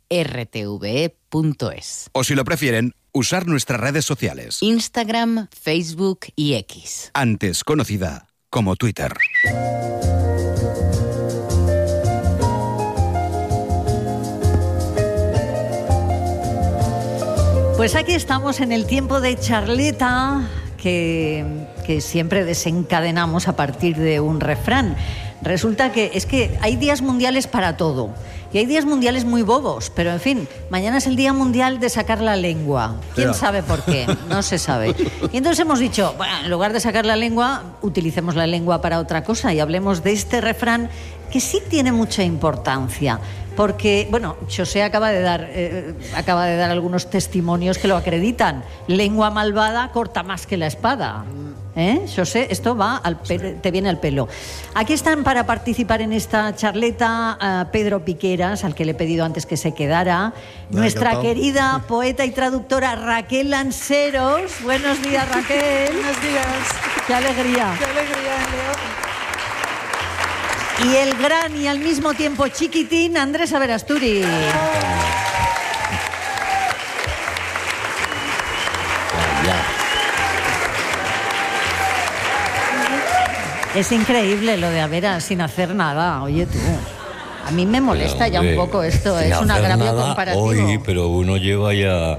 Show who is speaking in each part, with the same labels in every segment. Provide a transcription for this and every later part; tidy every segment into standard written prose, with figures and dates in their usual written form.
Speaker 1: rtve.es.
Speaker 2: O si lo prefieren, usar nuestras redes sociales.
Speaker 1: Instagram, Facebook y X.
Speaker 2: Antes conocida como Twitter.
Speaker 3: Pues aquí estamos en el tiempo de charleta que siempre desencadenamos a partir de un refrán. Resulta que es que hay días mundiales para todo. Y hay días mundiales muy bobos, pero en fin, mañana es el Día Mundial de sacar la lengua. ¿Quién sabe por qué? No se sabe. Y entonces hemos dicho, bueno, en lugar de sacar la lengua, utilicemos la lengua para otra cosa y hablemos de este refrán que sí tiene mucha importancia. Porque, bueno, José acaba de dar algunos testimonios que lo acreditan. Lengua malvada corta más que la espada. José, esto va te viene al pelo. Aquí están para participar en esta charleta Pedro Piqueras, al que le he pedido antes que se quedara, nuestra querida poeta y traductora Raquel Lanceros. Buenos días, Raquel.
Speaker 4: Buenos días.
Speaker 3: Qué alegría.
Speaker 4: Qué alegría, Leo.
Speaker 3: Y el gran y al mismo tiempo chiquitín Andrés Averasturi. Es increíble lo de Avera sin hacer nada, oye tú. A mí me molesta ya un poco esto, es un agravio comparativo.
Speaker 5: Hoy, pero uno lleva ya,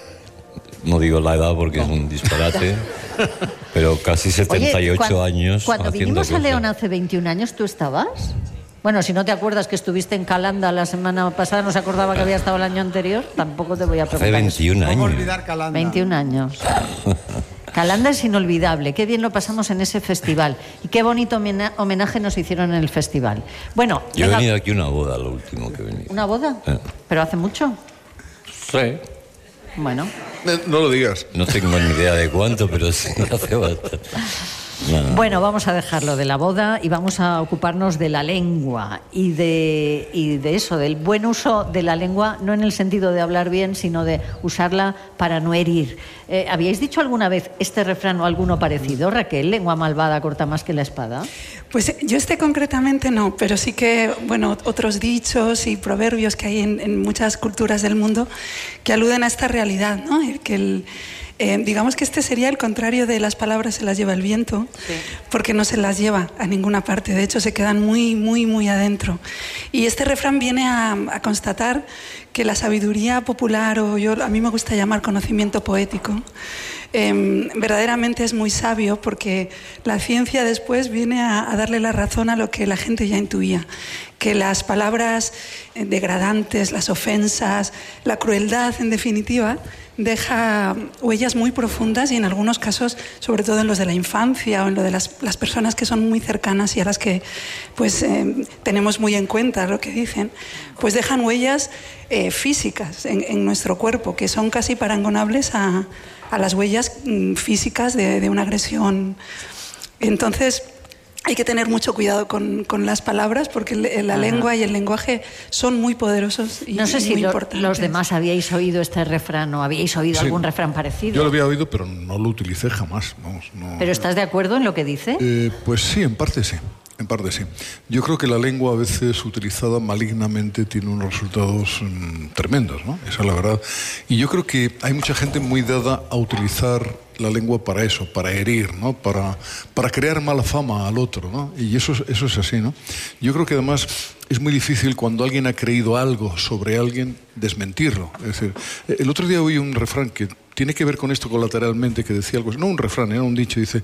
Speaker 5: no digo la edad porque es un disparate, pero casi 78 años.
Speaker 3: Cuando vinimos a León hace 21 años, ¿tú estabas? Bueno, si no te acuerdas que estuviste en Calanda la semana pasada, no se acordaba que había estado el año anterior, tampoco te voy a preguntar.
Speaker 5: Hace 21 años.
Speaker 4: ¿Cómo olvidar Calanda?
Speaker 3: 21 años. Calanda es inolvidable, qué bien lo pasamos en ese festival y qué bonito homenaje nos hicieron en el festival. Bueno,
Speaker 5: yo he venido aquí a una boda, lo último que he venido.
Speaker 3: ¿Una boda? ¿Pero hace mucho?
Speaker 5: Sí.
Speaker 3: Bueno.
Speaker 6: No lo digas.
Speaker 5: No tengo ni idea de cuánto, pero sí hace bastante. No.
Speaker 3: Bueno, vamos a dejarlo de la boda y vamos a ocuparnos de la lengua y de eso, del buen uso de la lengua, no en el sentido de hablar bien, sino de usarla para no herir. ¿Habíais dicho alguna vez este refrán o alguno parecido, Raquel? ¿Lengua malvada corta más que la espada?
Speaker 4: Pues yo concretamente no, pero sí que, bueno, otros dichos y proverbios que hay en muchas culturas del mundo que aluden a esta realidad, ¿no? Digamos que este sería el contrario de las palabras se las lleva el viento, sí, porque no se las lleva a ninguna parte, de hecho se quedan muy, muy, muy adentro. Y este refrán viene a constatar que la sabiduría popular, a mí me gusta llamar conocimiento poético, verdaderamente es muy sabio, porque la ciencia después viene a darle la razón a lo que la gente ya intuía, que las palabras degradantes, las ofensas, la crueldad en definitiva, deja huellas muy profundas y en algunos casos, sobre todo en los de la infancia o en lo de las personas que son muy cercanas y a las que pues tenemos muy en cuenta lo que dicen, pues dejan huellas físicas en nuestro cuerpo que son casi parangonables a las huellas físicas de una agresión. Entonces hay que tener mucho cuidado con las palabras porque la lengua y el lenguaje son muy poderosos y
Speaker 3: no sé si
Speaker 4: muy importantes.
Speaker 3: Los demás habíais oído este refrán o habíais oído algún refrán parecido.
Speaker 6: Yo lo había oído, pero no lo utilicé jamás. Vamos, no.
Speaker 3: ¿Pero estás de acuerdo en lo que dice?
Speaker 6: Pues sí, en parte sí. En parte sí. Yo creo que la lengua a veces utilizada malignamente tiene unos resultados tremendos, ¿no? Esa es la verdad. Y yo creo que hay mucha gente muy dada a utilizar la lengua para eso, para herir, ¿no? Para crear mala fama al otro, ¿no? Y eso es así, ¿no? Yo creo que además es muy difícil cuando alguien ha creído algo sobre alguien desmentirlo. Es decir, el otro día oí un refrán que tiene que ver con esto colateralmente, que decía algo, no un refrán, era un dicho, dice,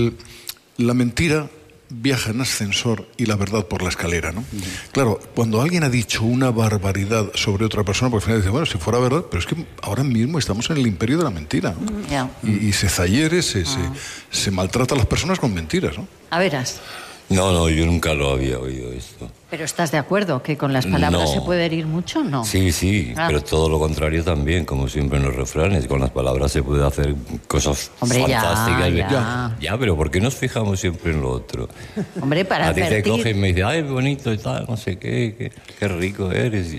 Speaker 6: la mentira viaja en ascensor y la verdad por la escalera, ¿no? Claro, cuando alguien ha dicho una barbaridad sobre otra persona, pues al final dice, bueno, si fuera verdad, pero es que ahora mismo estamos en el imperio de la mentira, ¿no?
Speaker 3: Yeah.
Speaker 6: Y se zahiere, se maltrata a las personas con mentiras, ¿no?
Speaker 3: A veras.
Speaker 5: No, yo nunca lo había oído esto.
Speaker 3: ¿Pero estás de acuerdo que con las palabras se puede herir mucho? No.
Speaker 5: Sí, pero todo lo contrario también, como siempre en los refranes. Con las palabras se puede hacer cosas fantásticas. Ya, pero ¿por qué nos fijamos siempre en lo otro?
Speaker 3: Hombre, para advertir.
Speaker 5: A ti te coge y me dice, ay, bonito y tal, no sé qué rico eres.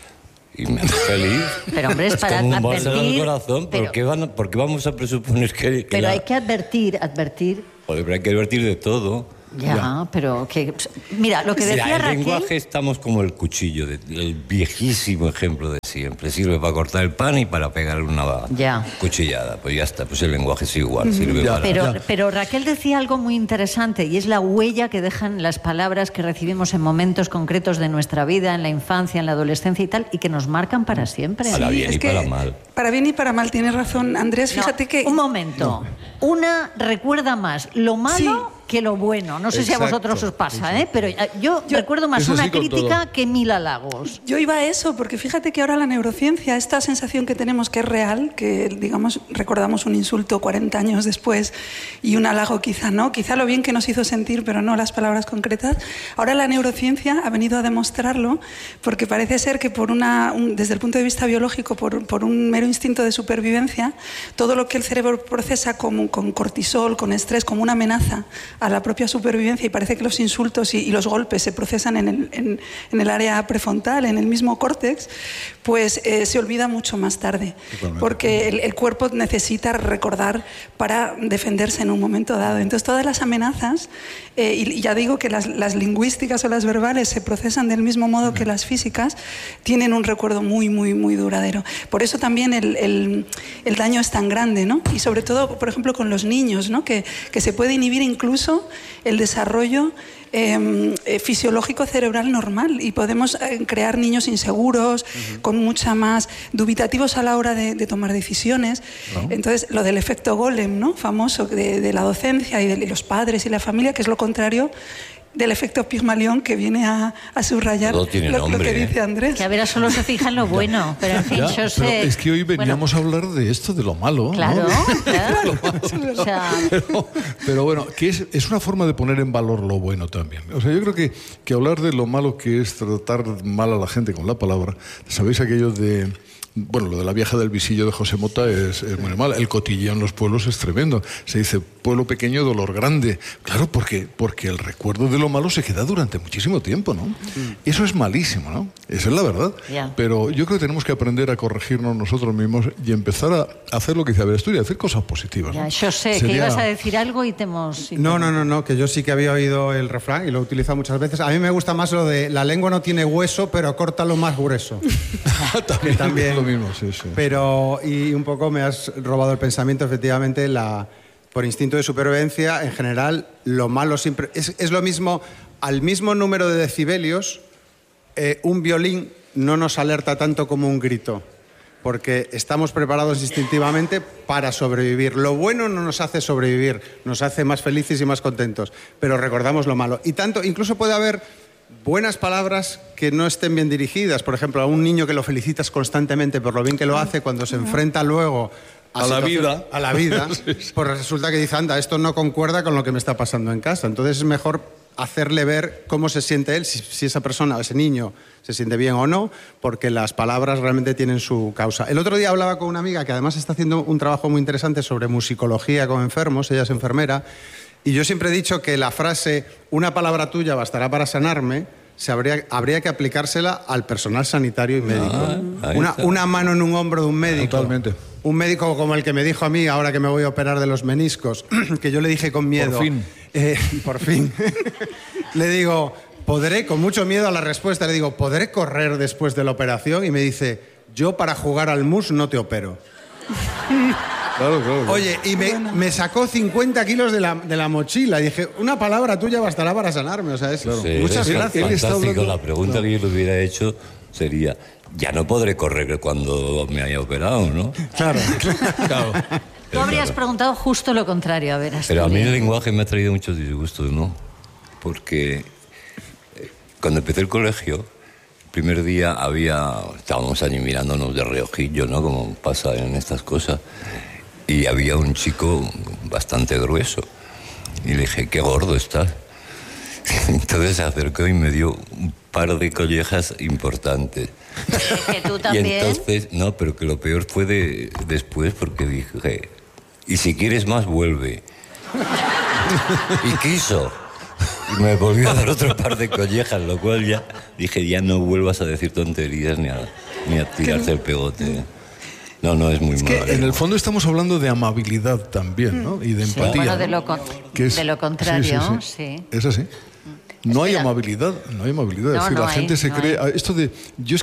Speaker 5: Y me hace feliz.
Speaker 3: Pero hombre, es para
Speaker 5: como un
Speaker 3: advertir.
Speaker 5: bálsamo al corazón. ¿Por qué vamos a presuponer que
Speaker 3: pero hay que advertir.
Speaker 5: Joder, pero hay que advertir de todo.
Speaker 3: Ya, pero que... Mira, lo que decía Raquel...
Speaker 5: En el lenguaje estamos como el cuchillo, el viejísimo ejemplo de siempre. Sirve para cortar el pan y para pegar una cuchillada. Pues ya está, pues el lenguaje es igual. Sirve
Speaker 3: Pero Raquel decía algo muy interesante, y es la huella que dejan las palabras que recibimos en momentos concretos de nuestra vida, en la infancia, en la adolescencia y tal, y que nos marcan para siempre.
Speaker 5: Para bien y para mal.
Speaker 4: Para bien y para mal, tienes razón, Andrés. Fíjate que...
Speaker 3: Un momento. Una recuerda más lo malo que lo bueno. No sé si a vosotros os pasa, pero yo recuerdo más una crítica que 1000 halagos.
Speaker 4: Yo iba a eso, porque fíjate que ahora la neurociencia, esta sensación que tenemos que es real, que digamos recordamos un insulto 40 años después y un halago quizá no, quizá lo bien que nos hizo sentir, pero no las palabras concretas. Ahora la neurociencia ha venido a demostrarlo, porque parece ser que desde el punto de vista biológico, por un mero instinto de supervivencia, todo lo que el cerebro procesa con cortisol, con estrés, como una amenaza a la propia supervivencia, y parece que los insultos y los golpes se procesan en el área prefrontal, en el mismo córtex, pues se olvida mucho más tarde. Totalmente. Porque el cuerpo necesita recordar para defenderse en un momento dado. Entonces todas las amenazas, y ya digo que las lingüísticas o las verbales se procesan del mismo modo que las físicas, tienen un recuerdo muy, muy, muy duradero. Por eso también el daño es tan grande, ¿no? Y sobre todo, por ejemplo, con los niños, ¿no? Que se puede inhibir incluso el desarrollo fisiológico cerebral normal, y podemos crear niños inseguros, con mucha más dubitativos a la hora de tomar decisiones. Entonces, lo del efecto Golem, ¿no? Famoso de la docencia y de los padres y la familia, que es lo contrario del efecto Pigmalión, que viene a subrayar lo que dice Andrés.
Speaker 3: Que a ver, solo se fija en lo bueno, pero en fin, yo sé...
Speaker 6: Pero es que hoy veníamos a hablar de esto, de lo malo.
Speaker 3: Claro,
Speaker 6: ¿no?
Speaker 3: claro.
Speaker 6: O sea... pero bueno, que es una forma de poner en valor lo bueno también. O sea, yo creo que hablar de lo malo que es tratar mal a la gente con la palabra, ¿sabéis aquello de... Bueno, lo de la vieja del visillo de José Mota es muy mal. El cotilleo en los pueblos es tremendo. Se dice pueblo pequeño, dolor grande. Claro, porque el recuerdo de lo malo se queda durante muchísimo tiempo, ¿no? Eso es malísimo, ¿no? Esa es la verdad. Pero yo creo que tenemos que aprender a corregirnos nosotros mismos y empezar a hacer lo que dice Aberasturi, a hacer cosas positivas, ¿no?
Speaker 3: Yo sé que ibas a decir algo y te hemos...
Speaker 7: No, que yo sí que había oído el refrán y lo he utilizado muchas veces. A mí me gusta más lo de la lengua no tiene hueso, pero córtalo más grueso. También. Lo mismo, sí. Pero, y un poco me has robado el pensamiento, efectivamente, por instinto de supervivencia, en general, lo malo siempre... Es lo mismo, al mismo número de decibelios, un violín no nos alerta tanto como un grito, porque estamos preparados instintivamente para sobrevivir. Lo bueno no nos hace sobrevivir, nos hace más felices y más contentos, pero recordamos lo malo. Y tanto, incluso puede haber buenas palabras que no estén bien dirigidas. Por ejemplo, a un niño que lo felicitas constantemente por lo bien que lo hace, cuando se enfrenta luego a la vida, pues resulta que dice, anda, esto no concuerda con lo que me está pasando en casa. Entonces es mejor hacerle ver cómo se siente él, si esa persona o ese niño se siente bien o no, porque las palabras realmente tienen su causa. El otro día hablaba con una amiga que además está haciendo un trabajo muy interesante sobre musicología con enfermos, ella es enfermera, y yo siempre he dicho que la frase una palabra tuya bastará para sanarme habría que aplicársela al personal sanitario y médico. Una mano en un hombro de un médico. Totalmente. Un médico como el que me dijo a mí, ahora que me voy a operar de los meniscos, que yo le dije con miedo... Por fin. Le digo, con mucho miedo a la respuesta, le digo, ¿podré correr después de la operación? Y me dice, yo para jugar al mus no te opero. Claro. Oye, y me sacó 50 kilos de la mochila. Y dije, una palabra tuya bastará para sanarme. O sea, muchas gracias.
Speaker 5: Fantástico. La pregunta que yo le hubiera hecho sería, ya no podré correr cuando me haya operado, ¿no? Claro.
Speaker 3: Tú habrías preguntado justo lo contrario, a ver.
Speaker 5: Pero a mí el lenguaje me ha traído muchos disgustos, ¿no? Porque cuando empecé el colegio, el primer día estábamos allí mirándonos de reojillo, ¿no? Como pasa en estas cosas. Y había un chico bastante grueso. Y le dije, qué gordo estás. Entonces se acercó y me dio un par de collejas importantes.
Speaker 3: ¿Que tú también?
Speaker 5: Y entonces, no, pero que lo peor fue después, porque dije, y si quieres más, vuelve. Y quiso. Y me volvió a dar otro par de collejas, lo cual ya dije, ya no vuelvas a decir tonterías ni a tirarte el pegote. No, es muy malo.
Speaker 6: En el fondo estamos hablando de amabilidad también, ¿no? Y de empatía.
Speaker 3: Bueno, de lo contrario, sí.
Speaker 6: Es así. No hay amabilidad. Es decir, la gente se cree... Esto de... Yo es que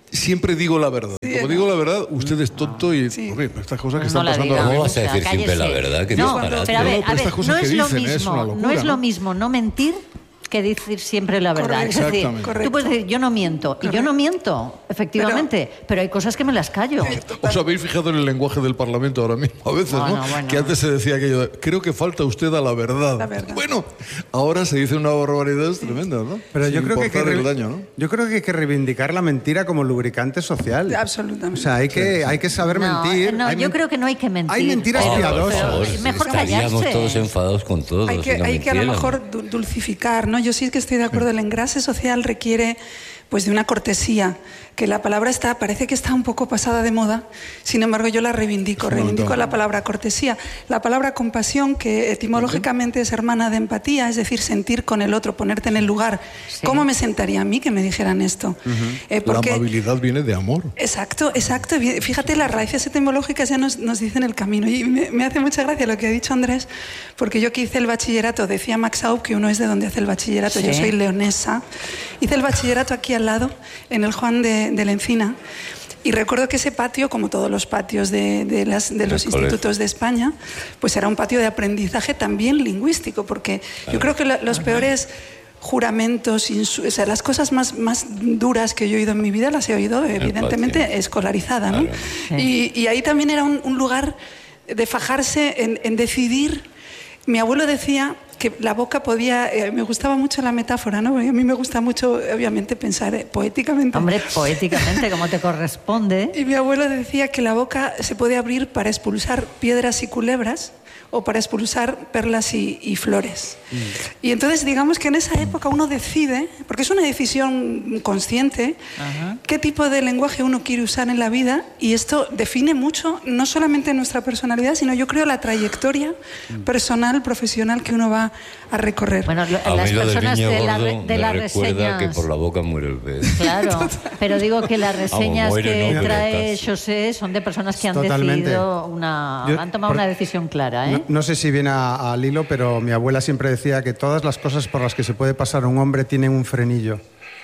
Speaker 6: siempre digo la verdad. Como digo la verdad, usted es tonto y estas cosas que están pasando ahora
Speaker 5: ¿Cómo
Speaker 6: mismo.
Speaker 5: vas a decir siempre la verdad? Que
Speaker 3: No,
Speaker 5: disparate.
Speaker 3: pero a ver,
Speaker 6: estas cosas
Speaker 3: no
Speaker 6: que
Speaker 3: es lo
Speaker 6: dicen, es una
Speaker 3: mismo,
Speaker 6: locura,
Speaker 3: no es lo
Speaker 6: ¿no?
Speaker 3: mismo no mentir que decir siempre la verdad.
Speaker 4: Correcto.
Speaker 3: Es decir,
Speaker 6: Exactamente.
Speaker 3: tú puedes decir, yo no miento, y yo no miento, efectivamente, pero hay cosas que me las callo.
Speaker 6: ¿Os habéis fijado en el lenguaje del Parlamento ahora mismo? A veces,
Speaker 3: Bueno,
Speaker 6: ¿no?
Speaker 3: bueno.
Speaker 6: Que antes se decía aquello de, creo que falta usted a la verdad.
Speaker 4: La verdad.
Speaker 6: Bueno, ahora se dice una barbaridad tremenda, ¿no?
Speaker 7: Pero
Speaker 6: Sin
Speaker 7: yo creo,
Speaker 6: importar el daño, ¿no?
Speaker 7: yo creo que hay que reivindicar la mentira como lubricante social.
Speaker 4: Absolutamente.
Speaker 7: O sea, hay que saber mentir.
Speaker 3: No, yo creo que no hay que mentir.
Speaker 7: Hay mentiras
Speaker 3: pero-
Speaker 7: piadosas.
Speaker 3: pero
Speaker 5: Por
Speaker 3: es
Speaker 5: favor,
Speaker 3: mejor
Speaker 5: estaríamos
Speaker 3: callarse.
Speaker 5: todos enfadados con todos.
Speaker 4: Hay que,
Speaker 5: si no
Speaker 4: hay que a lo
Speaker 5: mintieran.
Speaker 4: mejor dulcificar, ¿no? Yo sí que estoy de acuerdo, el engrase social requiere pues de una cortesía, que la palabra parece que está un poco pasada de moda, sin embargo yo la reivindico la palabra cortesía. La palabra compasión, que etimológicamente es hermana de empatía, es decir, sentir con el otro, ponerte en el lugar.
Speaker 3: Sí.
Speaker 4: ¿Cómo me sentaría a mí que me dijeran esto? Porque-
Speaker 6: La amabilidad viene de amor.
Speaker 4: Exacto, exacto. Fíjate, las raíces etimológicas ya nos dicen el camino. Y me hace mucha gracia lo que ha dicho Andrés, porque yo que hice el bachillerato, decía Max Aub que uno es de donde hace el bachillerato,
Speaker 3: Sí.
Speaker 4: yo soy leonesa. Hice el bachillerato aquí al lado, en el Juan de la Encina. Y recuerdo que ese patio, como todos los patios de los institutos de España, pues era un patio de aprendizaje también lingüístico, porque yo creo que los peores juramentos, o sea, las cosas más duras que yo he oído en mi vida las he oído evidentemente escolarizada, ¿no?
Speaker 5: Claro.
Speaker 4: Y ahí también era un lugar de fajarse en decidir. Mi abuelo decía que la boca podía, me gustaba mucho la metáfora, ¿no? Porque a mí me gusta mucho, obviamente, pensar poéticamente.
Speaker 3: Hombre, poéticamente, como te corresponde.
Speaker 4: Y mi abuelo decía que la boca se puede abrir para expulsar piedras y culebras o para expulsar perlas y flores. Y entonces digamos que en esa época uno decide, porque es una decisión consciente, qué tipo de lenguaje uno quiere usar en la vida, y esto define mucho, no solamente nuestra personalidad, sino yo creo la trayectoria personal, profesional que uno va a recorrer.
Speaker 3: Bueno,
Speaker 5: A
Speaker 3: las
Speaker 5: mí lo del
Speaker 3: personas
Speaker 5: niño
Speaker 3: de
Speaker 5: gordo
Speaker 3: las
Speaker 5: me recuerda
Speaker 3: reseñas...
Speaker 5: que por la boca muere el pez.
Speaker 3: Claro, pero digo que las reseñas
Speaker 5: muere,
Speaker 3: que
Speaker 5: no
Speaker 3: trae
Speaker 5: caso.
Speaker 3: José son de personas que han
Speaker 7: Totalmente.
Speaker 3: decidido han tomado una decisión clara, ¿eh?
Speaker 7: No sé si viene al hilo, pero mi abuela siempre decía que todas las cosas por las que se puede pasar un hombre tienen un frenillo.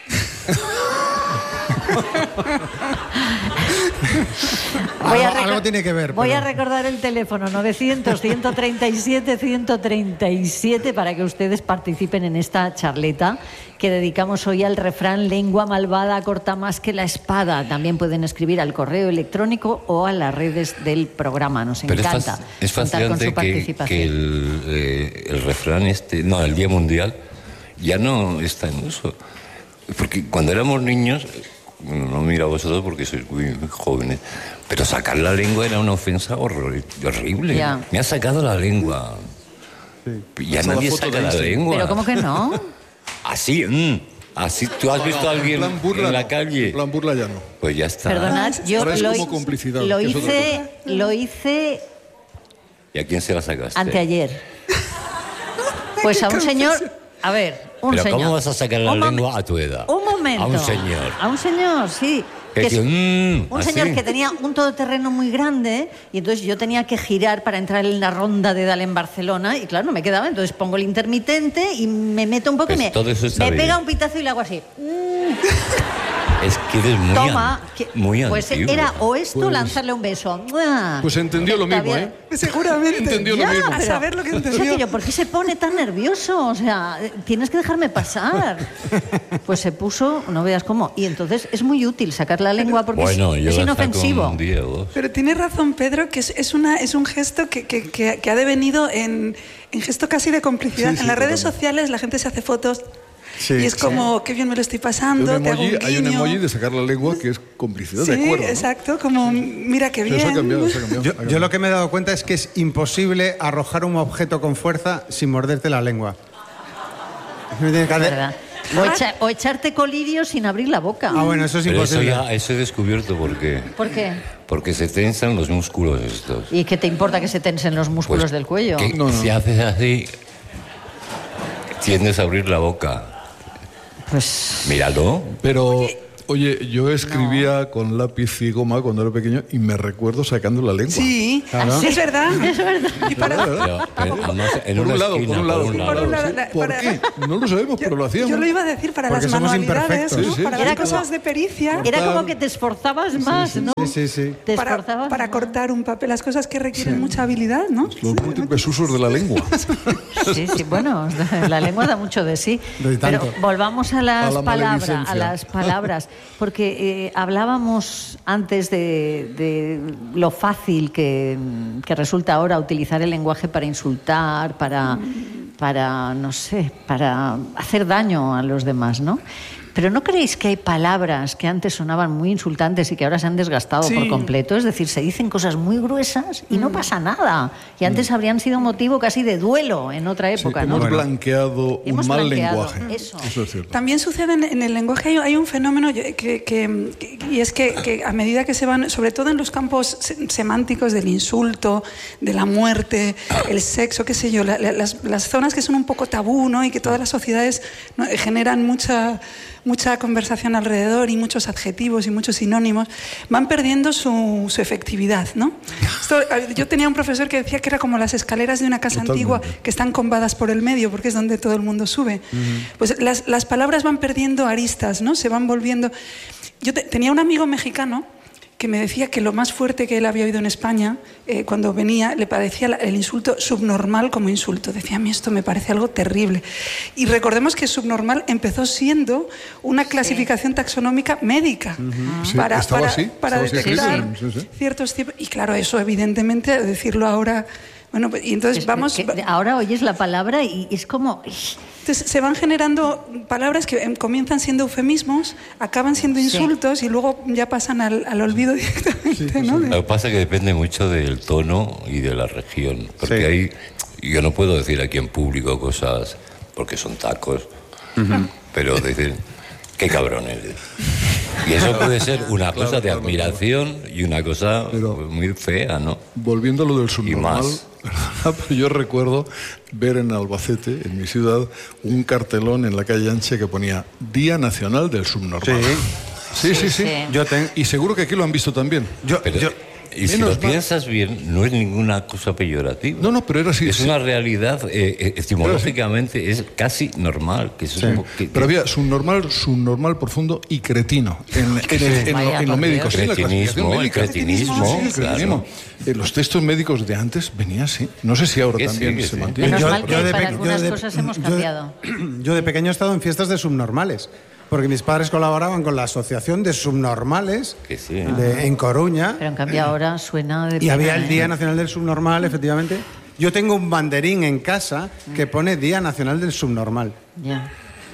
Speaker 7: Algo tiene que ver.
Speaker 3: Voy
Speaker 7: pero-
Speaker 3: a recordar el teléfono 900-137-137 para que ustedes participen en esta charleta que dedicamos hoy al refrán lengua malvada corta más que la espada. También pueden escribir al correo electrónico o a las redes del programa. Nos
Speaker 5: Pero
Speaker 3: encanta
Speaker 5: es
Speaker 3: contar con su
Speaker 5: fascinante
Speaker 3: participación.
Speaker 5: que el refrán el Día Mundial, ya no está en uso. Porque cuando éramos niños, no miro a vosotros porque sois muy jóvenes, pero sacar la lengua era una ofensa horrible.
Speaker 3: Ya.
Speaker 5: Me ha sacado la lengua. Ya
Speaker 6: Pasa la
Speaker 5: nadie
Speaker 6: foto
Speaker 5: saca
Speaker 6: de
Speaker 5: la
Speaker 6: Einstein.
Speaker 5: lengua.
Speaker 3: Pero ¿cómo que no?
Speaker 5: Así, así. ¿Tú has visto a alguien
Speaker 6: En plan burla
Speaker 5: en la
Speaker 6: no.
Speaker 5: calle?
Speaker 6: En plan burla ya no.
Speaker 5: Pues ya está.
Speaker 3: Perdonad, yo
Speaker 6: Ahora es
Speaker 3: lo,
Speaker 6: como complicidad,
Speaker 3: lo
Speaker 6: que es otra
Speaker 3: hice
Speaker 5: ¿Y a quién se la sacaste?
Speaker 3: anteayer. Pues a un señor, a ver, un
Speaker 5: Pero
Speaker 3: señor.
Speaker 5: ¿cómo vas a sacar la
Speaker 3: Un momen-
Speaker 5: lengua a tu edad?
Speaker 3: Un momento.
Speaker 5: A un señor.
Speaker 3: A un señor, sí.
Speaker 5: Que
Speaker 3: Que es-
Speaker 5: dice,
Speaker 3: un
Speaker 5: así.
Speaker 3: señor que tenía un todoterreno muy grande y entonces yo tenía que girar para entrar en la ronda de Dale en Barcelona y claro, no me quedaba. Entonces pongo el intermitente y me meto un poco
Speaker 5: Pues
Speaker 3: y
Speaker 5: todo eso está
Speaker 3: me
Speaker 5: bien.
Speaker 3: pega un pitazo y le hago así.
Speaker 5: Es que eres muy,
Speaker 3: Toma.
Speaker 5: muy
Speaker 3: pues
Speaker 5: antiguo.
Speaker 3: era o esto o
Speaker 6: Pues-
Speaker 3: lanzarle un beso. ¡Mua!
Speaker 6: Pues entendió lo
Speaker 3: Está
Speaker 6: mismo,
Speaker 3: bien.
Speaker 6: ¿eh?
Speaker 4: Seguramente.
Speaker 6: Entendió lo
Speaker 3: Ya,
Speaker 6: mismo.
Speaker 4: A
Speaker 3: pero-
Speaker 4: saber lo que
Speaker 3: o sea,
Speaker 4: entendió.
Speaker 3: que yo, ¿por qué se pone tan nervioso? O sea, tienes que dejarme pasar. Pues se puso, no veas cómo. Y entonces es muy útil sacar la lengua porque
Speaker 5: Bueno, yo
Speaker 3: es
Speaker 5: la saco
Speaker 3: inofensivo.
Speaker 5: un día o dos.
Speaker 4: Pero tiene razón Pedro, que es un gesto que ha devenido en gesto casi de complicidad.
Speaker 6: Sí, sí,
Speaker 4: en las redes
Speaker 6: totalmente.
Speaker 4: sociales la gente se hace fotos
Speaker 7: Sí,
Speaker 4: y es como, qué bien me lo estoy pasando, te hago un
Speaker 6: Hay un
Speaker 4: guiño.
Speaker 6: emoji de sacar la lengua que es complicidad,
Speaker 4: Sí,
Speaker 6: de acuerdo. ¿no?
Speaker 4: exacto, como, mira qué
Speaker 6: Pero
Speaker 4: bien.
Speaker 6: eso ha cambiado, eso ha cambiado.
Speaker 7: Yo lo que me he dado cuenta es que es imposible arrojar un objeto con fuerza sin morderte la lengua.
Speaker 3: ¿Verdad? O echarte colirio sin abrir la boca.
Speaker 7: Ah, bueno, eso es
Speaker 5: Pero eso
Speaker 7: imposible.
Speaker 5: ya eso he descubierto por qué.
Speaker 3: ¿Por qué?
Speaker 5: Porque se tensan los músculos estos.
Speaker 3: ¿Y qué te importa que se tensen los músculos
Speaker 5: Pues,
Speaker 3: del cuello?
Speaker 5: que
Speaker 6: No, no.
Speaker 5: si haces así, tiendes a abrir la boca.
Speaker 3: Pues
Speaker 5: Míralo.
Speaker 6: Pero Oye, yo escribía con lápiz y goma cuando era pequeño y me recuerdo sacando la lengua.
Speaker 4: Sí, claro. Es verdad. Es verdad. Y para...
Speaker 5: Por un lado.
Speaker 6: ¿Por qué? No lo sabemos, pero lo hacíamos.
Speaker 4: Yo lo iba a decir para las manualidades, ¿no? Para las cosas de pericia.
Speaker 3: Era como que te esforzabas más, ¿no?
Speaker 7: Sí.
Speaker 3: Te esforzabas
Speaker 4: para cortar un papel, las cosas que requieren mucha habilidad, ¿no?
Speaker 6: Los múltiples usos de la lengua.
Speaker 3: Sí, bueno, la lengua da mucho de sí. Pero volvamos a las palabras, porque hablábamos antes de lo fácil que resulta ahora utilizar el lenguaje para insultar, para no sé, para hacer daño a los demás, ¿no? Pero ¿no creéis que hay palabras que antes sonaban muy insultantes y que ahora se han desgastado por completo? Es decir, se dicen cosas muy gruesas y no pasa nada. Y antes habrían sido motivo casi de duelo en otra época, ¿no?
Speaker 6: Hemos blanqueado un mal lenguaje.
Speaker 3: Eso
Speaker 6: es cierto.
Speaker 4: También sucede en el lenguaje, hay un fenómeno y es que a medida que se van, sobre todo en los campos semánticos del insulto, de la muerte, el sexo, qué sé yo, las zonas que son un poco tabú, ¿no? Y que todas las sociedades, ¿no?, generan mucha conversación alrededor y muchos adjetivos y muchos sinónimos, van perdiendo su efectividad, ¿no? Yo tenía un profesor que decía que era como las escaleras de una casa antigua que están combadas por el medio, porque es donde todo el mundo sube. Pues las palabras van perdiendo aristas, ¿no? Se van volviendo... Yo tenía un amigo mexicano que me decía que lo más fuerte que él había oído en España, cuando venía, le parecía el insulto subnormal como insulto. Decía, a mí esto me parece algo terrible. Y recordemos que subnormal empezó siendo una clasificación taxonómica médica para detectar ciertos tipos. Y claro, eso evidentemente, decirlo ahora... Bueno, y entonces vamos...
Speaker 3: Ahora oyes la palabra y es como...
Speaker 4: Entonces se van generando palabras que comienzan siendo eufemismos, acaban siendo insultos y luego ya pasan al olvido directamente, ¿no?
Speaker 5: Lo que pasa es que depende mucho del tono y de la región. Porque hay... Yo no puedo decir aquí en público cosas porque son tacos, pero decir, qué cabrón eres. Y eso puede ser una cosa de admiración y una cosa muy fea, ¿no?
Speaker 6: Volviendo a lo del subnormal, pero yo recuerdo ver en Albacete, en mi ciudad, un cartelón en la calle Ancha que ponía Día Nacional del Subnormal. Sí. Y seguro que aquí lo han visto también.
Speaker 5: Y si lo piensas bien, no es ninguna cosa peyorativa.
Speaker 6: No, pero era así.
Speaker 5: Es una realidad, etimológicamente, es casi normal.
Speaker 6: Pero había subnormal profundo y cretino en lo médico.
Speaker 5: El cretinismo. Claro.
Speaker 6: Los textos médicos de antes venían así. No sé si ahora también se mantiene.
Speaker 3: Menos mal que para algunas cosas hemos cambiado.
Speaker 7: Yo de pequeño he estado en fiestas de subnormales. Porque mis padres colaboraban con la Asociación de Subnormales en Coruña.
Speaker 3: Pero en cambio ahora suena de...
Speaker 7: Y había el Día Nacional del Subnormal, efectivamente. Yo tengo un banderín en casa que pone Día Nacional del Subnormal.
Speaker 3: Ya.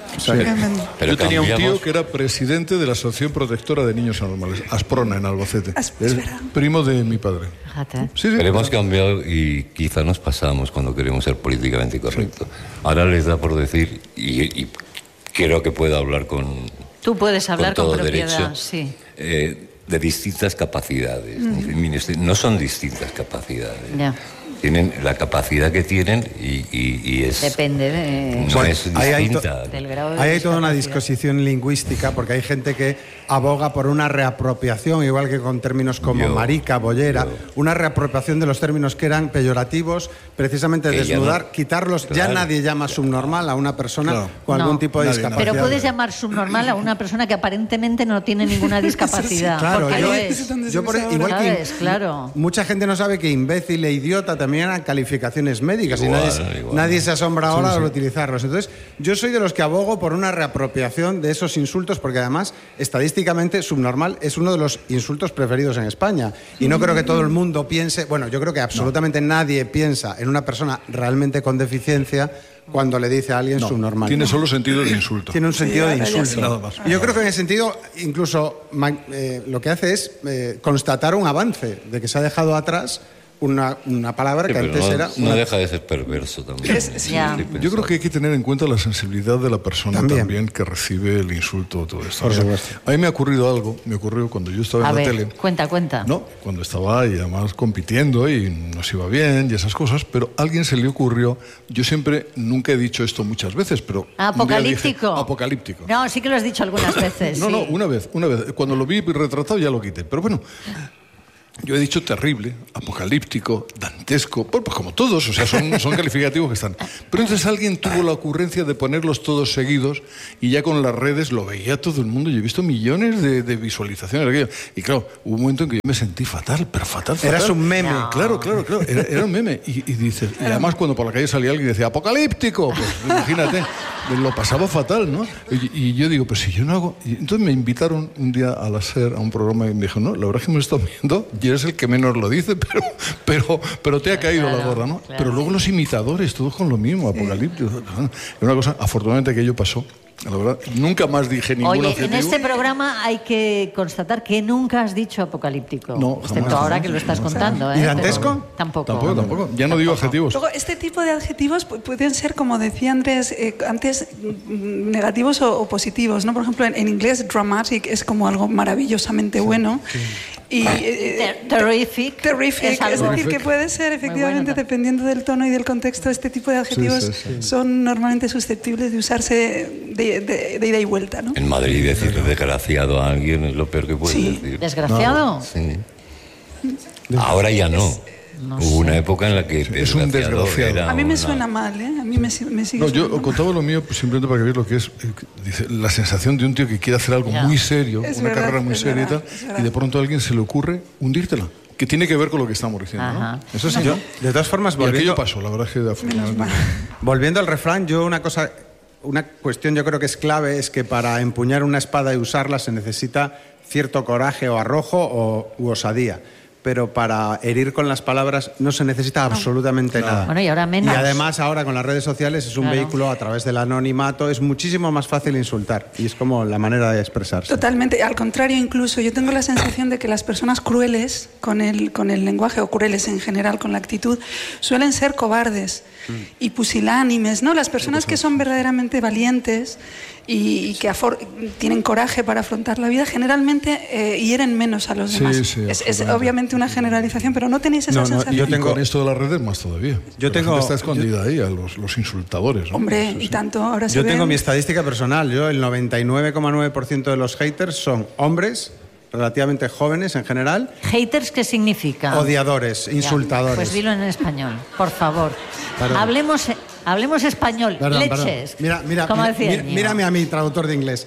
Speaker 6: Yo tenía un tío que era presidente de la Asociación Protectora de Niños Anormales, Asprona, en Albacete. Es primo de mi padre.
Speaker 5: Pero hemos cambiado y quizá nos pasamos cuando queremos ser políticamente correctos. Ahora les da por decir, y quiero que pueda hablar con...
Speaker 3: Tú puedes hablar con propiedad,
Speaker 5: derecho,
Speaker 3: sí.
Speaker 5: De distintas capacidades. No son distintas capacidades.
Speaker 3: Ya.
Speaker 5: Tienen la capacidad que tienen y es...
Speaker 3: Depende de...
Speaker 5: No es distinta.
Speaker 3: Del grado de
Speaker 7: Ahí hay toda una discusión lingüística, porque hay gente que aboga por una reapropiación, igual que con términos como marica, bollera, una reapropiación de los términos que eran peyorativos, precisamente desnudar, quitarlos. Ya nadie llama subnormal a una persona con algún tipo de discapacidad.
Speaker 3: Pero puedes llamar subnormal a una persona que aparentemente no tiene ninguna discapacidad.
Speaker 7: Claro,
Speaker 3: porque lo es.
Speaker 7: Igual que mucha gente no sabe que imbécil e idiota también eran calificaciones médicas, y nadie se asombra ahora de utilizarlos. Entonces, yo soy de los que abogo por una reapropiación de esos insultos, porque además, estadísticamente, subnormal es uno de los insultos preferidos en España. Y no creo que todo el mundo piense... Bueno, yo creo que absolutamente nadie piensa en una persona realmente con deficiencia cuando le dice a alguien subnormal.
Speaker 6: Tiene solo sentido de insulto.
Speaker 7: Tiene un sentido de insulto. Nada más. Y yo creo que en ese sentido, incluso lo que hace es constatar un avance de que se ha dejado atrás una palabra que antes era...
Speaker 5: No deja de ser perverso también.
Speaker 6: Yo creo que hay que tener en cuenta la sensibilidad de la persona también que recibe el insulto o todo esto.
Speaker 7: Por supuesto.
Speaker 6: A mí me ocurrió cuando yo estaba en la tele.
Speaker 3: Cuenta.
Speaker 6: No, cuando estaba y además compitiendo y nos iba bien y esas cosas, pero a alguien se le ocurrió, nunca he dicho esto muchas veces, pero...
Speaker 3: Apocalíptico.
Speaker 6: Apocalíptico.
Speaker 3: No, sí que lo has dicho algunas veces.
Speaker 6: No,
Speaker 3: sí.
Speaker 6: una vez. Cuando lo vi retratado ya lo quité. Pero bueno, yo he dicho terrible, apocalíptico, dantesco, pues como todos, o sea, son calificativos que están. Pero entonces alguien tuvo la ocurrencia de ponerlos todos seguidos y ya con las redes lo veía todo el mundo. Yo he visto millones de visualizaciones de aquello. Y claro, hubo un momento en que yo me sentí fatal.
Speaker 7: Eras un meme.
Speaker 6: No. Claro, era un meme. Y dices, y además cuando por la calle salía alguien y decía, apocalíptico, pues imagínate, lo pasaba fatal, ¿no? Y yo digo, pues si yo no hago... Y entonces me invitaron un día a la SER a un programa y me dijo, no, la verdad es que me estás viendo y eres el que menos lo dice, pero te ha caído la gorra, ¿no? Claro. Pero luego los imitadores, todos con lo mismo, apocalíptico. Es una cosa, afortunadamente aquello pasó. La verdad, nunca más dije ningún adjetivo.
Speaker 3: En este programa hay que constatar que nunca has dicho apocalíptico.
Speaker 6: No, jamás,
Speaker 3: excepto ahora que lo estás contando.
Speaker 7: ¿Y dantesco?
Speaker 3: Tampoco.
Speaker 6: Ya no digo adjetivos.
Speaker 4: Luego, este tipo de adjetivos pueden ser, como decía Andrés antes, negativos o positivos, ¿no? Por ejemplo, en inglés, dramatic es como algo maravillosamente bueno. Sí. Y
Speaker 3: terrific
Speaker 4: es decir, que puede ser efectivamente, dependiendo del tono y del contexto, este tipo de adjetivos son normalmente susceptibles de usarse de ida y vuelta, ¿no?
Speaker 5: En Madrid decir desgraciado a alguien es lo peor que puedes decir.
Speaker 3: ¿Desgraciado?
Speaker 5: Sí. Ahora ya no. Hubo una época en la que
Speaker 6: es un desgraciado.
Speaker 4: A mí me suena mal, ¿eh? A mí me sigue
Speaker 6: No, yo contaba lo mío pues, simplemente para que veáis lo que es dice, la sensación de un tío que quiere hacer algo muy serio, carrera muy seria y tal, y de pronto a alguien se le ocurre hundírtela. Que tiene que ver con lo que estamos diciendo, ¿no? Eso sí.
Speaker 7: De todas formas,
Speaker 6: aquello pasó, la verdad es que...
Speaker 7: Volviendo al refrán, una cuestión yo creo que es clave es que para empuñar una espada y usarla se necesita cierto coraje o arrojo u osadía. Pero para herir con las palabras no se necesita absolutamente nada.
Speaker 3: Bueno, y ahora menos.
Speaker 7: Y además ahora con las redes sociales es un vehículo a través del anonimato, es muchísimo más fácil insultar y es como la manera de expresarse.
Speaker 4: Totalmente, al contrario incluso, yo tengo la sensación de que las personas crueles con el lenguaje o crueles en general con la actitud suelen ser cobardes y pusilánimes, ¿no? Las personas que son verdaderamente valientes y que tienen coraje para afrontar la vida generalmente hieren menos a los demás. Es obviamente una generalización, pero no tenéis esa sensación.
Speaker 6: Y con esto de las redes más todavía. La gente está escondida ahí a los insultadores, ¿no?
Speaker 4: Hombre, y tanto ahora se
Speaker 7: Yo tengo mi estadística personal. El 99,9% de los haters son hombres relativamente jóvenes en general.
Speaker 3: ¿Haters qué significa?
Speaker 7: Odiadores, insultadores.
Speaker 3: Pues dilo en español, por favor. Hablemos español. Leches.
Speaker 7: Mírame a mí, traductor de inglés.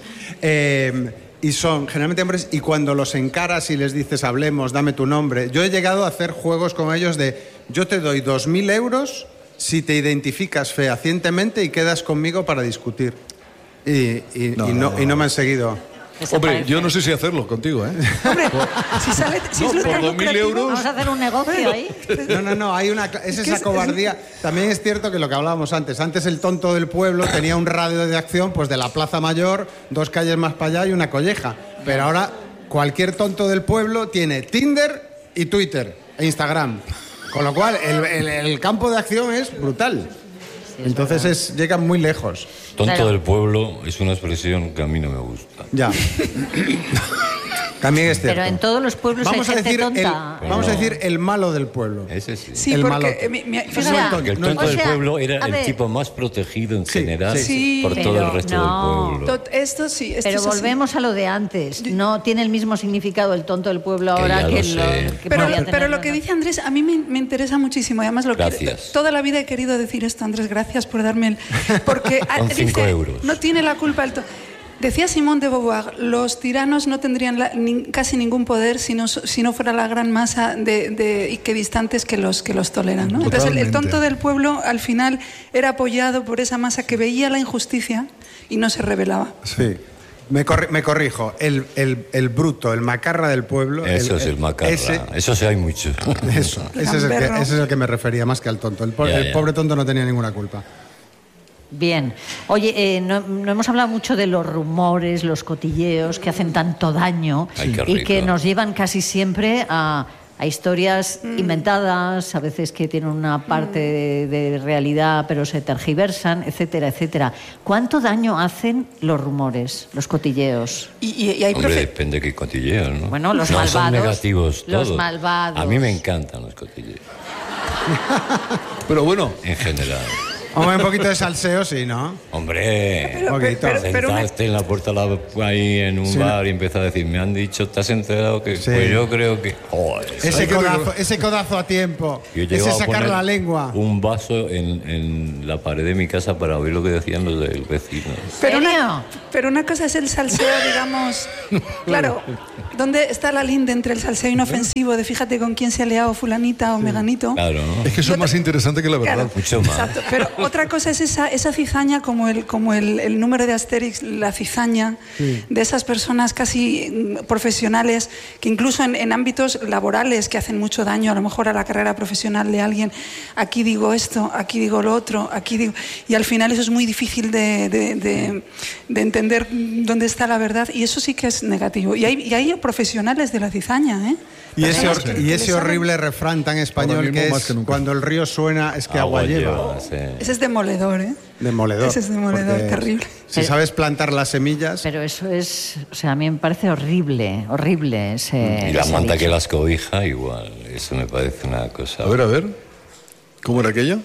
Speaker 7: Y son generalmente hombres, y cuando los encaras y les dices hablemos, dame tu nombre, yo he llegado a hacer juegos con ellos de yo te doy 2.000 euros si te identificas fehacientemente y quedas conmigo para discutir. Y no me han seguido.
Speaker 6: Hombre, yo no sé si hacerlo contigo, ¿eh?
Speaker 4: Hombre, si es
Speaker 6: por 2.000 euros...
Speaker 3: Vamos a hacer un negocio ahí.
Speaker 7: No, es esa cobardía. También es cierto que lo que hablábamos antes. Antes el tonto del pueblo tenía un radio de acción pues de la Plaza Mayor, 2 calles más para allá y una colleja. Pero ahora cualquier tonto del pueblo tiene Tinder y Twitter e Instagram. Con lo cual el campo de acción es brutal. Entonces llegan muy lejos.
Speaker 5: Tonto del pueblo es una expresión que a mí no me gusta.
Speaker 7: Ya. También es cierto.
Speaker 3: Pero en todos los pueblos hay gente tonta.
Speaker 7: Vamos a decir el malo del pueblo.
Speaker 5: Ese sí.
Speaker 4: Sí,
Speaker 7: el
Speaker 4: porque...
Speaker 5: Porque el tonto del pueblo era el tipo más protegido en general por todo el resto del pueblo.
Speaker 4: Esto sí.
Speaker 3: Pero volvemos a lo de antes. No tiene el mismo significado el tonto del pueblo ahora que
Speaker 4: Pero lo que dice Andrés a mí me interesa muchísimo. Además, toda la vida he querido decir esto, Andrés. Gracias por darme el... Porque
Speaker 5: con 5 euros.
Speaker 4: No tiene la culpa el Decía Simone de Beauvoir, los tiranos no tendrían casi ningún poder si no fuera la gran masa y que distantes que los toleran, ¿no? Entonces el tonto del pueblo al final era apoyado por esa masa que veía la injusticia y no se rebelaba.
Speaker 7: Sí. Me corrijo, el bruto, el macarra del pueblo.
Speaker 5: Eso es el macarra, eso sí hay mucho.
Speaker 7: Ese es el que me refería más que al tonto. El pobre tonto no tenía ninguna culpa.
Speaker 3: Bien. Oye, no hemos hablado mucho de los rumores, los cotilleos que hacen tanto daño y que nos llevan casi siempre a a historias inventadas, a veces que tienen una parte de realidad pero se tergiversan, etcétera, etcétera. ¿Cuánto daño hacen los rumores, los cotilleos?
Speaker 4: Y hay
Speaker 5: Hombre, depende de qué cotilleos, ¿no?
Speaker 3: Bueno, los
Speaker 5: no
Speaker 3: malvados.
Speaker 5: Son negativos todos.
Speaker 3: Los malvados.
Speaker 5: A mí me encantan los cotilleos.
Speaker 6: Pero bueno,
Speaker 5: En general.
Speaker 7: Hombre, un poquito de salseo, sí, ¿no?
Speaker 5: Hombre,
Speaker 7: Un poquito.
Speaker 5: sentaste en la puerta ahí en un bar y empezó a decir, me han dicho, ¿te has enterado que?
Speaker 7: Sí.
Speaker 5: Pues yo creo que... Joder,
Speaker 7: Ese codazo a tiempo.
Speaker 5: yo
Speaker 7: Ese
Speaker 5: llegaba a
Speaker 7: sacar
Speaker 5: poner
Speaker 7: la lengua.
Speaker 5: un vaso en la pared de mi casa para oír lo que decían los del vecino.
Speaker 4: Pero una cosa es el salseo, digamos. Claro, ¿dónde está la linde entre el salseo inofensivo de fíjate con quién se ha liado fulanita o meganito?
Speaker 5: Claro, ¿no?
Speaker 6: es que eso es más interesante que la verdad.
Speaker 4: Claro.
Speaker 5: Mucho más.
Speaker 4: Exacto. Pero otra cosa es esa cizaña, como el número de Asterix, la cizaña de esas personas casi profesionales que incluso en ámbitos laborales que hacen mucho daño a lo mejor a la carrera profesional de alguien. Aquí digo esto, aquí digo lo otro, aquí digo... Y al final eso es muy difícil de entender dónde está la verdad y eso sí que es negativo. Y hay profesionales de la cizaña, ¿eh?
Speaker 7: Y ese horrible refrán tan español que es cuando el río suena es que agua lleva.
Speaker 5: Sí.
Speaker 4: Ese es demoledor, ¿eh?
Speaker 7: Demoledor.
Speaker 4: Ese es demoledor,
Speaker 7: Porque
Speaker 4: terrible.
Speaker 7: Si sabes plantar las semillas...
Speaker 3: Pero eso es, o sea, a mí me parece horrible, horrible ese...
Speaker 5: Y la
Speaker 3: ese
Speaker 5: manta
Speaker 3: dicho.
Speaker 5: que las cobija, igual. Eso me parece una cosa...
Speaker 6: A ver. ¿Cómo era aquello?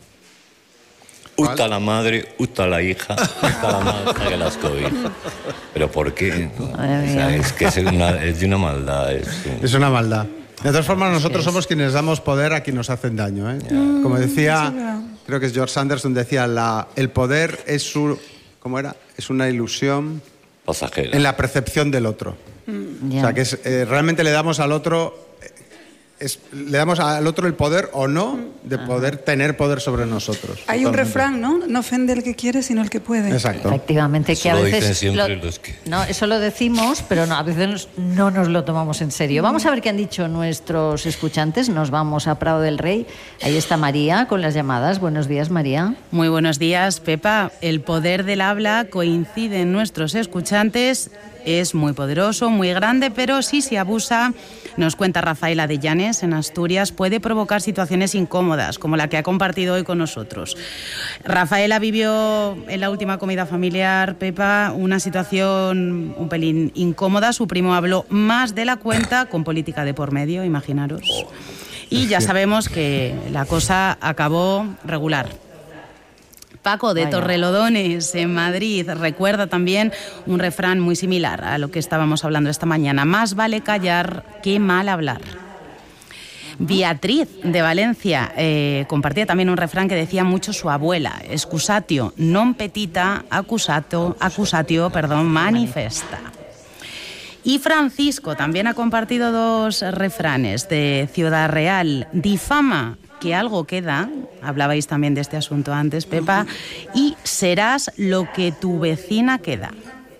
Speaker 5: Usta la madre, usta la hija, usta la manta que las cobija. ¿Pero por qué? O sea, es que es de una maldad.
Speaker 7: Es una maldad. De todas formas, nosotros somos quienes damos poder a quienes nos hacen daño, ¿eh? Como decía, creo que es George Anderson, decía, el poder es ¿cómo era? Es una ilusión
Speaker 5: Pasajera.
Speaker 7: en la percepción del otro.
Speaker 3: Ya.
Speaker 7: O sea, que realmente le damos al otro... le damos al otro el poder o no de poder tener poder sobre nosotros.
Speaker 4: Hay un
Speaker 7: Totalmente.
Speaker 4: refrán, ¿no? No ofende el que quiere, sino el que puede.
Speaker 7: Exacto.
Speaker 3: Efectivamente, que
Speaker 5: Eso
Speaker 3: a
Speaker 5: lo
Speaker 3: veces...
Speaker 5: dicen siempre los que...
Speaker 3: No, eso lo decimos, pero no, a veces no nos lo tomamos en serio. Vamos a ver qué han dicho nuestros escuchantes. Nos vamos a Prado del Rey. Ahí está María con las llamadas. Buenos días, María.
Speaker 8: Muy buenos días, Pepa. El poder del habla, coincide en nuestros escuchantes, es muy poderoso, muy grande, pero si se abusa, nos cuenta Rafaela de Llanes, en Asturias, puede provocar situaciones incómodas, como la que ha compartido hoy con nosotros. Rafaela vivió en la última comida familiar, Pepa, una situación un pelín incómoda. Su primo habló más de la cuenta, con política de por medio, imaginaros. Y ya sabemos que la cosa acabó regular. Paco de Torrelodones, en Madrid, recuerda también un refrán muy similar a lo que estábamos hablando esta mañana. Más vale callar que mal hablar. Beatriz de Valencia compartía también un refrán que decía mucho su abuela: excusatio non petita, accusatio, manifesta. Y Francisco también ha compartido dos refranes de Ciudad Real: difama que algo queda, hablabais también de este asunto antes, Pepa, y serás lo que tu vecina queda.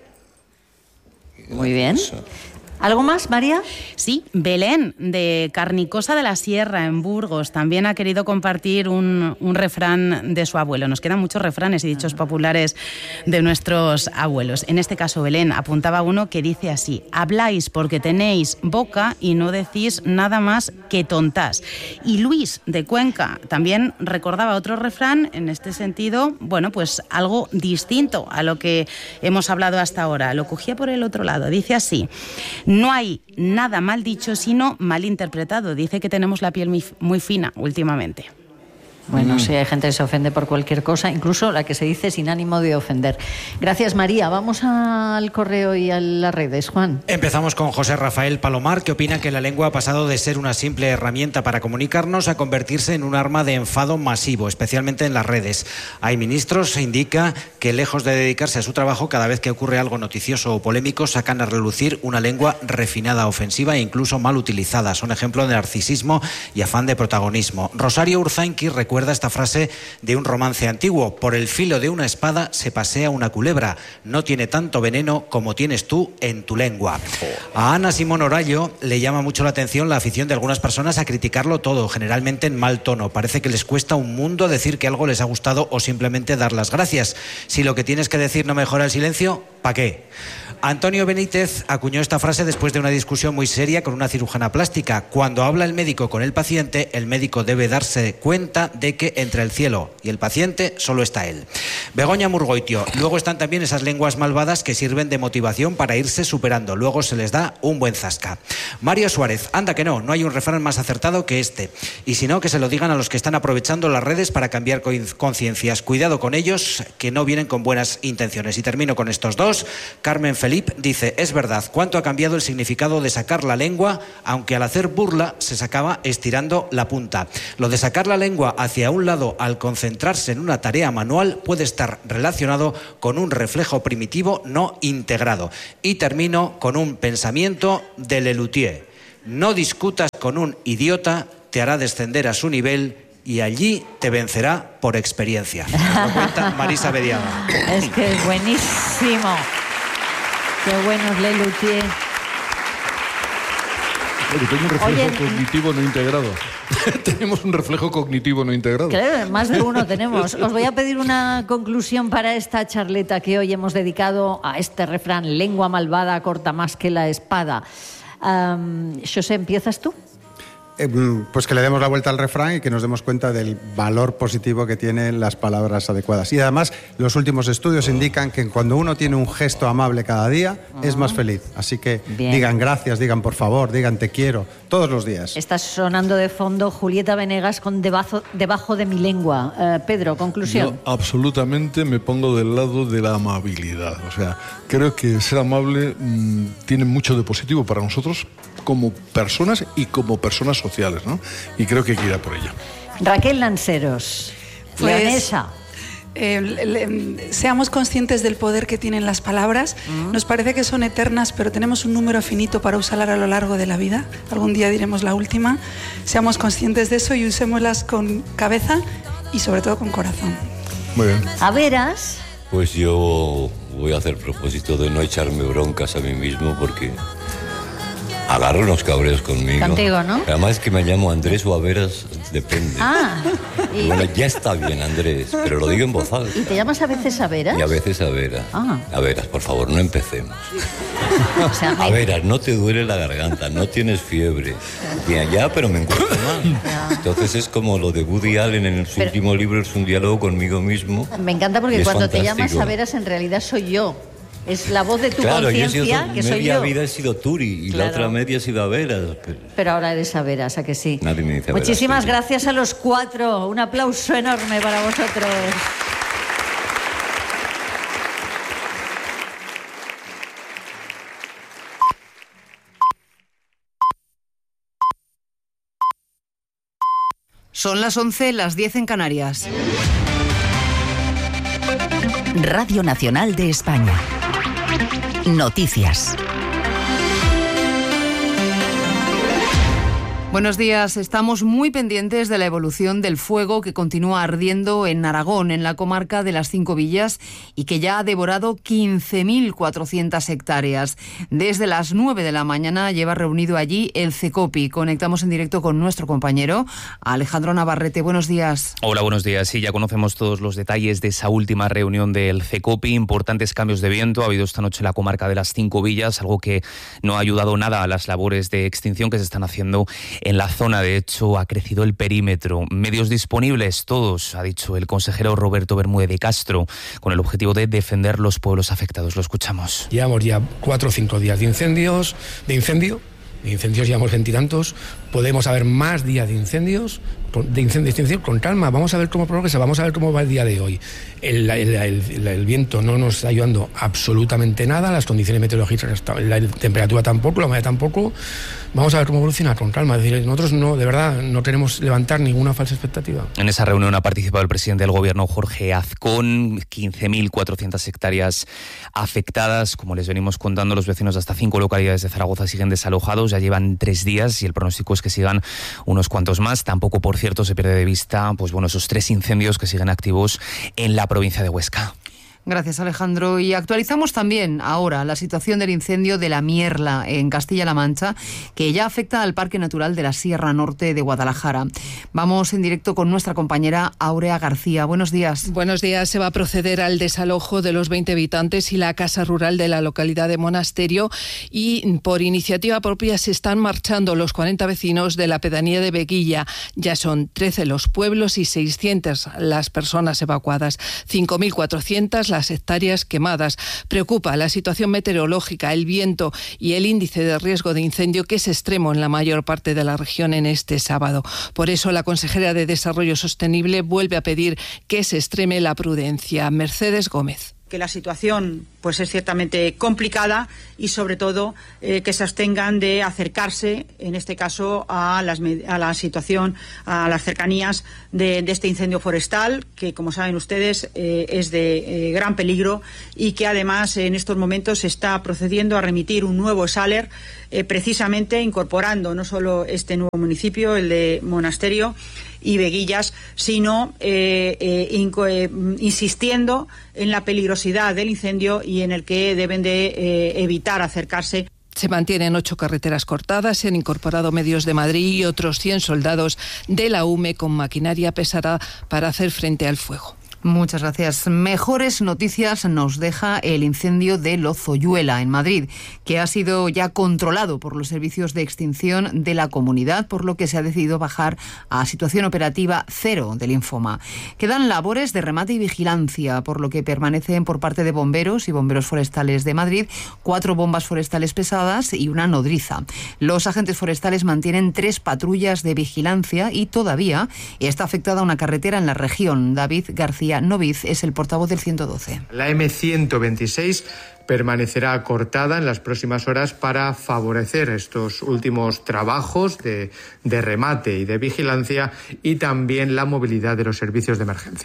Speaker 3: Muy bien. ¿Algo más, María?
Speaker 8: Sí, Belén, de Carnicosa de la Sierra, en Burgos, también ha querido compartir un refrán de su abuelo. Nos quedan muchos refranes y dichos populares de nuestros abuelos. En este caso, Belén apuntaba uno que dice así: habláis porque tenéis boca y no decís nada más que tontás. Y Luis, de Cuenca, también recordaba otro refrán en este sentido, bueno, pues algo distinto a lo que hemos hablado hasta ahora. Lo cogía por el otro lado. Dice así: no hay nada mal dicho, sino mal interpretado. Dice que tenemos la piel muy fina últimamente.
Speaker 3: Bueno, sí, hay gente que se ofende por cualquier cosa, incluso la que se dice sin ánimo de ofender. Gracias, María. Vamos al correo y a las redes, Juan.
Speaker 9: Empezamos con José Rafael Palomar, que opina que la lengua ha pasado de ser una simple herramienta para comunicarnos a convertirse en un arma de enfado masivo, especialmente en las redes. Hay ministros, se indica, que lejos de dedicarse a su trabajo, cada vez que ocurre algo noticioso o polémico, sacan a relucir una lengua refinada, ofensiva e incluso mal utilizada. Son ejemplo de narcisismo y afán de protagonismo. Rosario Urzainqui recuerda esta frase de un romance antiguo: por el filo de una espada se pasea una culebra, no tiene tanto veneno como tienes tú en tu lengua. A Ana Simón Orallo le llama mucho la atención la afición de algunas personas a criticarlo todo, generalmente en mal tono. Parece que les cuesta un mundo decir que algo les ha gustado o simplemente dar las gracias. Si lo que tienes que decir no mejora el silencio, ¿para qué? Antonio Benítez acuñó esta frase después de una discusión muy seria con una cirujana plástica. Cuando habla el médico con el paciente, el médico debe darse cuenta de que entre el cielo y el paciente solo está él. Begoña Murgoitio. Luego están también esas lenguas malvadas que sirven de motivación para irse superando. Luego se les da un buen zasca. Mario Suárez. Anda que no hay un refrán más acertado que este. Y si no, que se lo digan a los que están aprovechando las redes para cambiar conciencias. Cuidado con ellos, que no vienen con buenas intenciones. Y termino con estos dos. Carmen Felipe dice: es verdad, cuánto ha cambiado el significado de sacar la lengua, aunque al hacer burla se sacaba estirando la punta. Lo de sacar la lengua hacia un lado al concentrarse en una tarea manual puede estar relacionado con un reflejo primitivo no integrado. Y termino con un pensamiento de Lelutier: no discutas con un idiota, te hará descender a su nivel y allí te vencerá por experiencia. Nos lo cuenta Marisa Bediaga.
Speaker 3: Es que es buenísimo. Qué bueno es Lelutier.
Speaker 6: Tengo un reflejo cognitivo no integrado. Tenemos un reflejo cognitivo no integrado.
Speaker 3: Claro, más de uno tenemos. Os voy a pedir una conclusión para esta charleta que hoy hemos dedicado a este refrán: lengua malvada corta más que la espada. José, ¿empiezas tú?
Speaker 7: Pues que le demos la vuelta al refrán y que nos demos cuenta del valor positivo que tienen las palabras adecuadas. Y además, los últimos estudios indican que cuando uno tiene un gesto amable cada día, es más feliz. Así que digan gracias, digan por favor, digan te quiero, todos los días.
Speaker 3: Está sonando de fondo Julieta Venegas con Debajo de mi lengua. Pedro, conclusión.
Speaker 6: Yo absolutamente me pongo del lado de la amabilidad. O sea, creo que ser amable tiene mucho de positivo para nosotros como personas y como personas sociales, ¿no? Y creo que hay que ir a por ella.
Speaker 3: Raquel Lanceros, leonesa.
Speaker 4: Seamos conscientes del poder que tienen las palabras. Nos parece que son eternas, pero tenemos un número finito para usarlas a lo largo de la vida. Algún día diremos la última. Seamos conscientes de eso y usémoslas con cabeza y sobre todo con corazón.
Speaker 6: Muy bien.
Speaker 3: A veras.
Speaker 5: Pues yo voy a hacer propósito de no echarme broncas a mí mismo, porque agarro unos cabreos conmigo.
Speaker 3: Contigo, ¿no?
Speaker 5: Además es que me llamo Andrés o a veras, depende.
Speaker 3: Y...
Speaker 5: Bueno, ya está bien, Andrés, pero lo digo en voz alta.
Speaker 3: ¿Y te llamas a veces a veras?
Speaker 5: Y a veces a veras. A veras, por favor, no empecemos.
Speaker 3: O sea,
Speaker 5: a veras, no te duele la garganta, no tienes fiebre. Ya, pero me encuentro mal. Entonces es como lo de Woody Allen en su último libro, es un diálogo conmigo mismo.
Speaker 3: Me encanta porque cuando te llamas a veras, en realidad soy yo. Es la voz de tu conciencia, que soy yo.
Speaker 5: Media vida he sido Turi y la otra media he sido Averas.
Speaker 3: Pero ahora eres Averas, ¿a que sí?
Speaker 5: Nadie me dice
Speaker 3: Muchísimas gracias a los cuatro. Un aplauso enorme para vosotros.
Speaker 10: Son las 11, las 10 en Canarias.
Speaker 1: Radio Nacional de España. Noticias.
Speaker 10: Buenos días. Estamos muy pendientes de la evolución del fuego que continúa ardiendo en Aragón, en la comarca de las Cinco Villas, y que ya ha devorado 15.400 hectáreas. Desde las 9 de la mañana lleva reunido allí el CECOPI. Conectamos en directo con nuestro compañero Alejandro Navarrete. Buenos días.
Speaker 11: Hola, buenos días. Sí, ya conocemos todos los detalles de esa última reunión del CECOPI. Importantes cambios de viento ha habido esta noche en la comarca de las Cinco Villas, algo que no ha ayudado nada a las labores de extinción que se están haciendo en la zona. De hecho, ha crecido el perímetro. Medios disponibles, todos, ha dicho el consejero Roberto Bermúdez de Castro, con el objetivo de defender los pueblos afectados. Lo escuchamos.
Speaker 12: Llevamos ya 4 o 5 días de incendio, llevamos 20 y tantos. Podemos haber más días de incendios con calma. Vamos a ver cómo progresa, vamos a ver cómo va el día de hoy. El viento no nos está ayudando absolutamente nada, las condiciones meteorológicas, la temperatura tampoco, la humedad tampoco. Vamos a ver cómo evoluciona con calma. Es decir, nosotros no, de verdad, no queremos levantar ninguna falsa expectativa.
Speaker 11: En esa reunión ha participado el presidente del Gobierno, Jorge Azcón. 15.400 hectáreas afectadas. Como les venimos contando, los vecinos de hasta 5 localidades de Zaragoza siguen desalojados. Ya llevan 3 días y el pronóstico es que sigan unos cuantos más. Tampoco, por cierto, se pierde de vista esos 3 incendios que siguen activos en la provincia de Huesca.
Speaker 10: Gracias, Alejandro. Y actualizamos también ahora la situación del incendio de la Mierla en Castilla-La Mancha, que ya afecta al Parque Natural de la Sierra Norte de Guadalajara. Vamos en directo con nuestra compañera Aurea García. Buenos días.
Speaker 13: Buenos días. Se va a proceder al desalojo de los 20 habitantes y la casa rural de la localidad de Monasterio, y por iniciativa propia se están marchando los 40 vecinos de la pedanía de Veguilla. Ya son 13 los pueblos y 600 las personas evacuadas, 5.400 las hectáreas quemadas. Preocupa la situación meteorológica, el viento y el índice de riesgo de incendio, que es extremo en la mayor parte de la región en este sábado. Por eso la consejera de Desarrollo Sostenible vuelve a pedir que se extreme la prudencia. Mercedes Gómez.
Speaker 14: Que la situación pues es ciertamente complicada y sobre todo que se abstengan de acercarse, en este caso, a la situación, a las cercanías de este incendio forestal, que como saben ustedes es de gran peligro y que además en estos momentos se está procediendo a remitir un nuevo SALER, precisamente incorporando no solo este nuevo municipio, el de Monasterio y Veguillas, sino insistiendo en la peligrosidad del incendio y en el que deben de evitar acercarse.
Speaker 13: Se mantienen 8 carreteras cortadas, se han incorporado medios de Madrid y otros 100 soldados de la UME con maquinaria pesada para hacer frente al fuego.
Speaker 10: Muchas gracias. Mejores noticias nos deja el incendio de Lozoyuela, en Madrid, que ha sido ya controlado por los servicios de extinción de la comunidad, por lo que se ha decidido bajar a situación operativa 0 del Infoma. Quedan labores de remate y vigilancia, por lo que permanecen por parte de bomberos y bomberos forestales de Madrid 4 bombas forestales pesadas y una nodriza. Los agentes forestales mantienen 3 patrullas de vigilancia y todavía está afectada una carretera en la región. David García Noviz es el portavoz del 112.
Speaker 15: La M126 permanecerá cortada en las próximas horas para favorecer estos últimos trabajos de remate y de vigilancia y también la movilidad de los servicios de emergencia.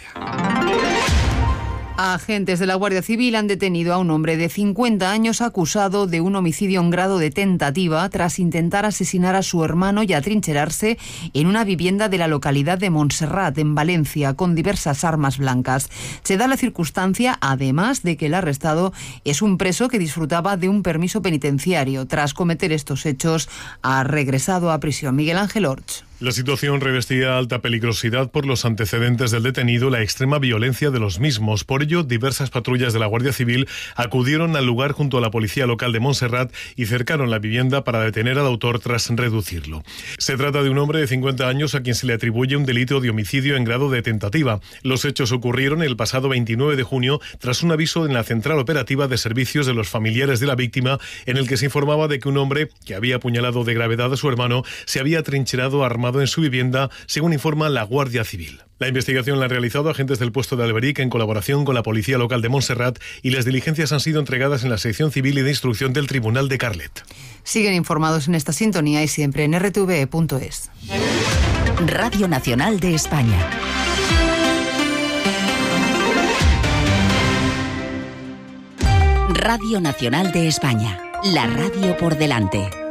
Speaker 10: Agentes de la Guardia Civil han detenido a un hombre de 50 años acusado de un homicidio en grado de tentativa tras intentar asesinar a su hermano y atrincherarse en una vivienda de la localidad de Montserrat, en Valencia, con diversas armas blancas. Se da la circunstancia, además, de que el arrestado es un preso que disfrutaba de un permiso penitenciario. Tras cometer estos hechos, ha regresado a prisión. Miguel Ángel Orch.
Speaker 16: La situación revestía alta peligrosidad por los antecedentes del detenido y la extrema violencia de los mismos. Por ello, diversas patrullas de la Guardia Civil acudieron al lugar junto a la policía local de Montserrat y cercaron la vivienda para detener al autor tras reducirlo. Se trata de un hombre de 50 años a quien se le atribuye un delito de homicidio en grado de tentativa. Los hechos ocurrieron el pasado 29 de junio tras un aviso en la central operativa de servicios de los familiares de la víctima, en el que se informaba de que un hombre que había apuñalado de gravedad a su hermano se había atrincherado armado en su vivienda, según informa la Guardia Civil. La investigación la han realizado agentes del puesto de Alberic en colaboración con la policía local de Montserrat y las diligencias han sido entregadas en la sección civil y de instrucción del Tribunal de Carlet.
Speaker 10: Siguen informados en esta sintonía y siempre en rtve.es.
Speaker 1: Radio Nacional de España. Radio Nacional de España. La radio por delante.